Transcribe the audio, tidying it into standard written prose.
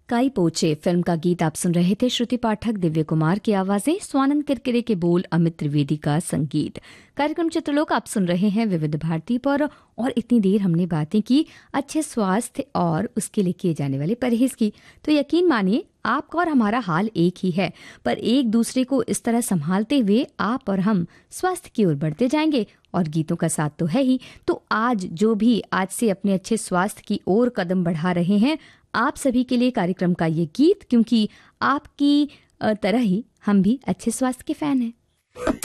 काई पोचे फिल्म का गीत आप सुन रहे थे। श्रुति पाठक, दिव्य कुमार की आवाजें, स्वानंद किरकिरे के बोल, अमित त्रिवेदी का संगीत। कार्यक्रम चित्रलोक आप सुन रहे हैं विविध भारती पर। और इतनी देर हमने बातें की अच्छे स्वास्थ्य और उसके लिए किए जाने वाले परहेज की। तो यकीन मानिए आपका और हमारा हाल एक ही है, पर एक दूसरे को इस तरह संभालते हुए आप और हम स्वास्थ्य की ओर बढ़ते जाएंगे। और गीतों का साथ तो है ही। तो आज जो भी आज से अपने अच्छे स्वास्थ्य की ओर कदम बढ़ा रहे हैं, आप सभी के लिए कार्यक्रम का ये गीत, क्योंकि आपकी तरह ही हम भी अच्छे स्वास्थ्य के फैन हैं।